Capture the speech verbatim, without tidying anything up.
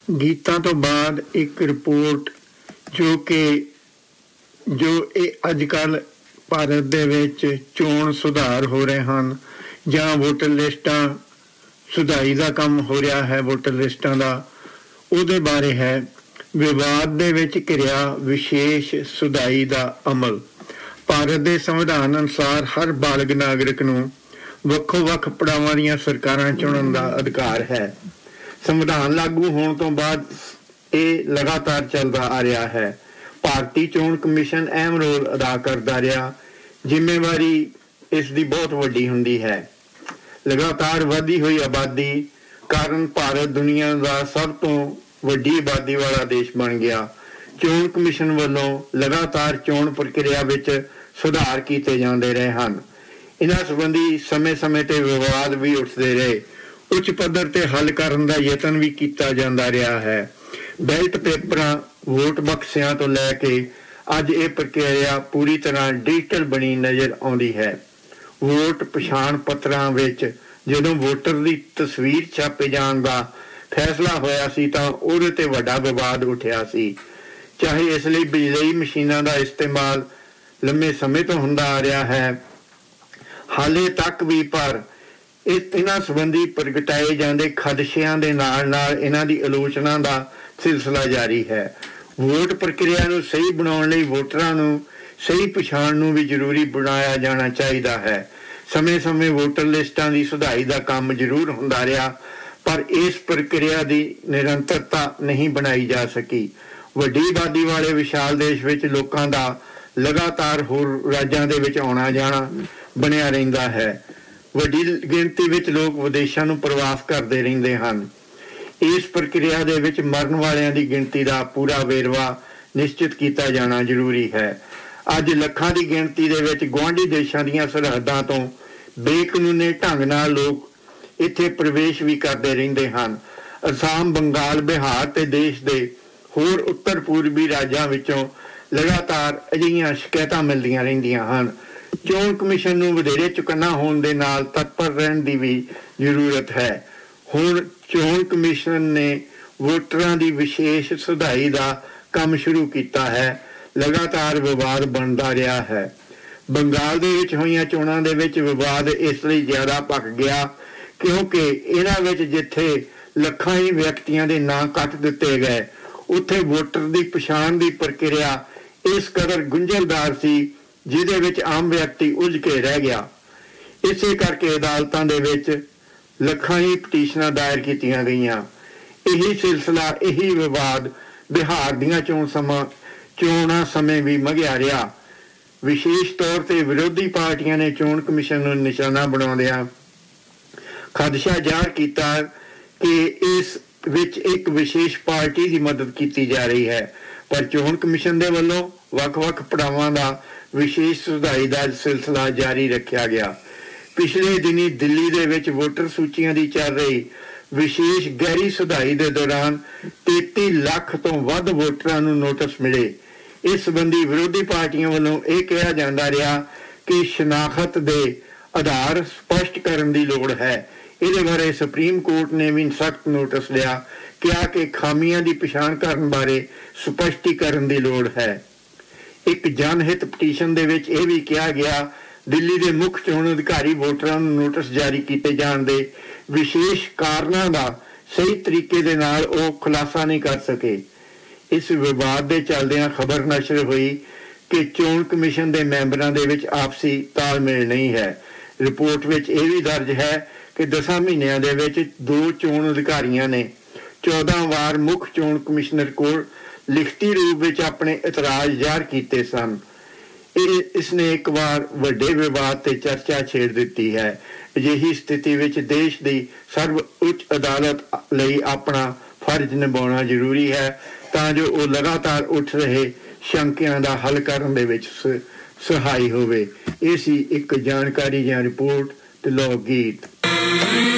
ਗੀਤਾਂ ਤੋਂ ਬਾਅਦ ਇੱਕ ਰਿਪੋਰਟ ਜੋ ਕਿ ਜੋ ਇਹ ਅੱਜ ਕੱਲ੍ਹ ਭਾਰਤ ਦੇ ਵਿੱਚ ਚੋਣ ਸੁਧਾਰ ਹੋ ਰਹੇ ਹਨ ਜਾਂ ਵੋਟਰ ਲਿਸਟਾਂ ਸੁਧਾਈ ਦਾ ਕੰਮ ਹੋ ਰਿਹਾ ਹੈ, ਵੋਟਰ ਲਿਸਟਾਂ ਦਾ, ਉਹਦੇ ਬਾਰੇ ਹੈ। ਵਿਵਾਦ ਦੇ ਵਿੱਚ ਘਿਰਿਆ ਵਿਸ਼ੇਸ਼ ਸੁਧਾਈ ਦਾ ਅਮਲ। ਭਾਰਤ ਦੇ ਸੰਵਿਧਾਨ ਅਨੁਸਾਰ ਹਰ ਬਾਲਗ ਨਾਗਰਿਕ ਨੂੰ ਵੱਖੋ ਵੱਖ ਪੜਾਵਾਂ ਦੀਆਂ ਸਰਕਾਰਾਂ ਚੁਣਨ ਦਾ ਅਧਿਕਾਰ ਹੈ। ਸੰਵਿਧਾਨ ਲਾਗੂ ਹੋਣ ਤੋਂ ਬਾਅਦ ਇਹ ਲਗਾਤਾਰ ਚੱਲਦਾ ਆ ਰਿਹਾ ਹੈ। ਭਾਰਤੀ ਚੋਣ ਕਮਿਸ਼ਨ ਅਹਿਮ ਰੋਲ ਅਦਾ ਕਰਦਾ ਰਿਹਾ। ਜ਼ਿੰਮੇਵਾਰੀ ਇਸ ਦੀ ਬਹੁਤ ਵੱਡੀ ਹੁੰਦੀ ਹੈ। ਲਗਾਤਾਰ ਵਧਦੀ ਹੋਈ ਆਬਾਦੀ ਕਾਰਨ ਭਾਰਤ ਦੁਨੀਆ ਦਾ ਸਭ ਤੋਂ ਵੱਡੀ ਆਬਾਦੀ ਵਾਲਾ ਦੇਸ਼ ਬਣ ਗਿਆ। ਚੋਣ ਕਮਿਸ਼ਨ ਵੱਲੋਂ ਲਗਾਤਾਰ ਚੋਣ ਪ੍ਰਕਿਰਿਆ ਵਿੱਚ ਸੁਧਾਰ ਕੀਤੇ ਜਾਂਦੇ ਰਹੇ ਹਨ। ਇਹਨਾਂ ਸੰਬੰਧੀ ਸਮੇਂ-ਸਮੇਂ ਤੇ ਵਿਵਾਦ ਵੀ ਉੱਠਦੇ ਰਹੇ। ਉੱਚ ਪੱਧਰ ਤੇ ਹੱਲ ਕਰਨ ਦਾ ਯਤਨ ਵੀ ਕੀਤਾ ਜਾਂਦਾ ਰਿਹਾ ਹੈ। ਬੈਲਟ ਪੇਪਰਾਂ, ਵੋਟ ਬਕਸਿਆਂ ਤੋਂ ਲੈ ਕੇ ਅੱਜ ਇਹ ਪ੍ਰਕਿਰਿਆ ਪੂਰੀ ਤਰ੍ਹਾਂ ਡਿਜੀਟਲ ਬਣੀ ਨਜ਼ਰ ਆਉਂਦੀ ਹੈ। ਵੋਟ ਪਛਾਣ ਪੱਤਰਾਂ ਵਿੱਚ ਜਦੋਂ ਵੋਟਰ ਦੀ ਤਸਵੀਰ ਛਾਪੇ ਜਾਣ ਦਾ ਫੈਸਲਾ ਹੋਇਆ ਸੀ ਤਾਂ ਉਹਦੇ ਤੇ ਵੱਡਾ ਵਿਵਾਦ ਉੱਠਿਆ ਸੀ। ਚਾਹੇ ਇਸ ਲਈ ਬਿਜਲਈ ਮਸ਼ੀਨਾਂ ਦਾ ਇਸਤੇਮਾਲ ਲੰਮੇ ਸਮੇਂ ਤੋਂ ਹੁੰਦਾ ਆ ਰਿਹਾ ਹੈ, ਹਾਲੇ ਤੱਕ ਵੀ ਪਰ ਇਹਨਾਂ ਸੰਬੰਧੀ ਪ੍ਰਗਟਾਏ ਜਾਂਦੇ ਖਦਸ਼ਿਆਂ ਦੇ ਨਾਲ ਨਾਲ ਇਹਨਾਂ ਦੀ ਆਲੋਚਨਾ ਦਾ ਸਿਲਸਿਲਾ ਜਾਰੀ ਹੈ। ਵੋਟ ਪ੍ਰਕਿਰਿਆ ਨੂੰ ਸਹੀ ਬਣਾਉਣ ਲਈ ਵੋਟਰਾਂ ਨੂੰ ਸਹੀ ਪਛਾਣ ਨੂੰ ਵੀ ਜ਼ਰੂਰੀ ਬਣਾਇਆ ਜਾਣਾ ਚਾਹੀਦਾ ਹੈ। ਸਮੇਂ-ਸਮੇਂ ਵੋਟਰ ਲਿਸਟਾਂ ਦੀ ਸੁਧਾਈ ਦਾ ਕੰਮ ਜ਼ਰੂਰ ਹੁੰਦਾ ਰਿਹਾ, ਪਰ ਇਸ ਪ੍ਰਕਿਰਿਆ ਦੀ ਨਿਰੰਤਰਤਾ ਨਹੀਂ ਬਣਾਈ ਜਾ ਸਕੀ। ਵੱਡੀ ਆਬਾਦੀ ਵਾਲੇ ਵਿਸ਼ਾਲ ਦੇਸ਼ ਵਿੱਚ ਲੋਕਾਂ ਦਾ ਲਗਾਤਾਰ ਹੋਰ ਰਾਜਾਂ ਦੇ ਵਿੱਚ ਆਉਣਾ ਜਾਣਾ ਬਣਿਆ ਰਹਿੰਦਾ ਹੈ। ਵੱਡੀ ਗਿਣਤੀ ਵਿੱਚ ਲੋਕ ਵਿਦੇਸ਼ਾਂ ਨੂੰ ਪ੍ਰਵਾਸ ਕਰਦੇ ਰਹਿੰਦੇ ਹਨ। ਇਸ ਪ੍ਰਕਿਰਿਆ ਦੇ ਵਿੱਚ ਮਰਨ ਵਾਲਿਆਂ ਦੀ ਗਿਣਤੀ ਦਾ ਪੂਰਾ ਵੇਰਵਾ ਨਿਸ਼ਚਿਤ ਕੀਤਾ ਜਾਣਾ ਜ਼ਰੂਰੀ ਹੈ। ਅੱਜ ਲੱਖਾਂ ਦੀ ਗਿਣਤੀ ਦੇ ਵਿੱਚ ਗੁਆਂਢੀ ਦੇਸ਼ਾਂ ਦੀਆਂ ਸਰਹੱਦਾਂ ਤੋਂ ਬੇਕਾਨੂੰਨੀ ਢੰਗ ਨਾਲ ਲੋਕ ਇੱਥੇ ਪ੍ਰਵੇਸ਼ ਵੀ ਕਰਦੇ ਰਹਿੰਦੇ ਹਨ। ਅਸਾਮ, ਬੰਗਾਲ, ਬਿਹਾਰ ਤੇ ਦੇਸ਼ ਦੇ ਹੋਰ ਉੱਤਰ ਪੂਰਬੀ ਰਾਜਾਂ ਵਿੱਚੋਂ ਲਗਾਤਾਰ ਅਜਿਹੀਆਂ ਸ਼ਿਕਾਇਤਾਂ ਮਿਲਦੀਆਂ ਰਹਿੰਦੀਆਂ ਹਨ। ਚੋਣ ਕਮਿਸ਼ਨ ਨੂੰ ਵਧੇਰੇ ਚੁਕੰਨਾ ਹੋਣ ਦੇ ਨਾਲ ਤਤਪਰ ਰਹਿਣ ਦੀ ਵੀ ਜ਼ਰੂਰਤ ਹੈ। ਹੁਣ ਚੋਣ ਕਮਿਸ਼ਨ ਨੇ ਵੋਟਰਾਂ ਦੀ ਵਿਸ਼ੇਸ਼ ਸੁਧਾਈ ਦਾ ਕੰਮ ਸ਼ੁਰੂ ਕੀਤਾ ਹੈ। ਲਗਾਤਾਰ ਵਿਵਾਦ ਬਣਦਾ ਰਿਹਾ ਹੈ। ਬੰਗਾਲ ਦੇ ਵਿੱਚ ਹੋਈਆਂ ਚੋਣਾਂ ਦੇ ਵਿੱਚ ਵਿਵਾਦ ਇਸ ਲਈ ਜ਼ਿਆਦਾ ਭਖ ਗਿਆ ਕਿਉਂਕਿ ਇਹਨਾਂ ਵਿੱਚ ਜਿੱਥੇ ਲੱਖਾਂ ਹੀ ਵਿਅਕਤੀਆਂ ਦੇ ਨਾਂ ਕੱਟ ਦਿੱਤੇ ਗਏ, ਉੱਥੇ ਵੋਟਰ ਦੀ ਪਛਾਣ ਦੀ ਪ੍ਰਕਿਰਿਆ ਇਸ ਕਦਰ ਗੁੰਝਲਦਾਰ ਸੀ ਜਿਹਦੇ ਵਿੱਚ ਆਮ ਵਿਅਕਤੀ ਉਲਝ ਕੇ ਰਹਿ ਗਿਆ। ਇਸੇ ਕਰਕੇ ਅਦਾਲਤਾਂ ਦੇ ਵਿੱਚ ਲੱਖਾਂ ਹੀ ਪਟੀਸ਼ਨਾਂ ਦਾਇਰ ਕੀਤੀਆਂ ਗਈਆਂ। ਇਹੀ ਸਿਲਸਿਲਾ, ਇਹੀ ਵਿਵਾਦ ਬਿਹਾਰ ਦੀਆਂ ਚੋਣ ਸਮਾਂ ਚੋਣਾਂ ਸਮੇਂ ਵੀ ਮੰਗਿਆ ਰਿਹਾ। ਵਿਸ਼ੇਸ਼ ਤੌਰ ਤੇ ਵਿਰੋਧੀ ਪਾਰਟੀਆਂ ਨੇ ਚੋਣ ਕਮਿਸ਼ਨ ਨੂੰ ਨਿਸ਼ਾਨਾ ਬਣਾਉਂਦਿਆਂ ਖਦਸ਼ਾ ਜ਼ਾਹਰ ਕੀਤਾ ਕਿ ਇਸ ਵਿੱਚ ਇੱਕ ਵਿਸ਼ੇਸ਼ ਪਾਰਟੀ ਦੀ ਮਦਦ ਕੀਤੀ ਜਾ ਰਹੀ ਹੈ। ਪਰ ਚੋਣ ਕਮਿਸ਼ਨ ਦੇ ਵੱਲੋਂ ਵੱਖ-ਵੱਖ ਪੜਾਵਾਂ ਦਾ ਵਿਸ਼ੇਸ਼ ਸੁਧਾਈ ਦਾ ਸਿਲਸਿਲਾ ਜਾਰੀ ਰੱਖਿਆ ਗਿਆ। ਪਿਛਲੇ ਦਿਨੀ ਦਿੱਲੀ ਦੇ ਵਿੱਚ ਵੋਟਰ ਸੂਚੀਆਂ ਦੀ ਚੱਲ ਰਹੀ ਵਿਸ਼ੇਸ਼ ਗਹਿਰੀ ਸੁਧਾਈ ਦੇ ਦੌਰਾਨ ਤੇਤੀ ਲੱਖ ਤੋਂ ਵੱਧ ਵੋਟਰਾਂ ਨੂੰ ਨੋਟਿਸ ਮਿਲੇ। ਇਸ ਸੰਬੰਧੀ ਵਿਰੋਧੀ ਪਾਰਟੀਆਂ ਵੱਲੋਂ ਇਹ ਕਿਹਾ ਜਾਂਦਾ ਰਿਹਾ ਕਿ ਸ਼ਨਾਖਤ ਦੇ ਆਧਾਰ ਸਪਸ਼ਟ ਕਰਨ ਦੀ ਲੋੜ ਹੈ। ਇਹਦੇ ਬਾਰੇ ਸੁਪਰੀਮ ਕੋਰਟ ਨੇ ਵੀ ਸਖਤ ਨੋਟਿਸ ਲਿਆ, ਕਿਹਾ ਕਿ ਖਾਮੀਆਂ ਦੀ ਪਛਾਣ ਕਰਨ ਬਾਰੇ ਸਪਸ਼ਟੀਕਰਨ ਦੀ ਲੋੜ ਹੈ। ਇੱਕ ਜਨਹਿਤ ਪਟੀਸ਼ਨ ਦੇ ਵਿੱਚ ਇਹ ਵੀ ਕਿਹਾ ਗਿਆ, ਦਿੱਲੀ ਦੇ ਮੁੱਖ ਚੋਣ ਅਧਿਕਾਰੀ ਵੋਟਰਾਂ ਨੂੰ ਨੋਟਿਸ ਜਾਰੀ ਕੀਤੇ ਜਾਣ ਦੇ ਵਿਸ਼ੇਸ਼ ਕਾਰਨਾਂ ਦਾ ਸਹੀ ਤਰੀਕੇ ਦੇ ਨਾਲ ਉਹ ਖੁਲਾਸਾ ਨਹੀਂ ਕਰ ਸਕੇ। ਇਸ ਵਿਵਾਦ ਦੇ ਚੱਲਦਿਆਂ ਖਬਰ ਨਸ਼ਰ ਹੋਈ ਕਿ ਚੋਣ ਕਮਿਸ਼ਨ ਦੇ ਮੈਂਬਰਾਂ ਦੇ ਵਿੱਚ ਆਪਸੀ ਤਾਲਮੇਲ ਨਹੀਂ ਹੈ। ਰਿਪੋਰਟ ਵਿੱਚ ਇਹ ਵੀ ਦਰਜ ਹੈ ਕਿ ਦਸਾਂ ਮਹੀਨਿਆਂ ਦੇ ਵਿੱਚ ਦੋ ਚੋਣ ਅਧਿਕਾਰੀਆਂ ਨੇ ਚੌਦਾਂ ਵਾਰ ਮੁੱਖ ਚੋਣ ਕਮਿਸ਼ਨਰ ਕੋਲ ਲਿਖਤੀ ਰੂਪ ਵਿੱਚ ਆਪਣੇ ਇਤਰਾਜ਼ ਜ਼ਾਹਰ ਕੀਤੇ ਸਨ। ਇਹ ਇਸਨੇ ਇੱਕ ਵਾਰ ਵੱਡੇ ਵਿਵਾਦ ਤੇ ਚਰਚਾ ਛੇੜ ਦਿੱਤੀ ਹੈ। ਅਜਿਹੀ ਸਥਿਤੀ ਵਿੱਚ ਦੇਸ਼ ਦੀ ਸਰਵ ਉੱਚ ਅਦਾਲਤ ਲਈ ਆਪਣਾ ਫਰਜ਼ ਨਿਭਾਉਣਾ ਜ਼ਰੂਰੀ ਹੈ ਤਾਂ ਜੋ ਉਹ ਲਗਾਤਾਰ ਉੱਠ ਰਹੇ ਸ਼ੰਕਿਆਂ ਦਾ ਹੱਲ ਕਰਨ ਦੇ ਵਿੱਚ ਸਹਾਈ ਹੋਵੇ। ਇਹ ਸੀ ਇੱਕ ਜਾਣਕਾਰੀ ਜਾਂ ਰਿਪੋਰਟ ਤੇ ਲੋਕ ਗੀਤ।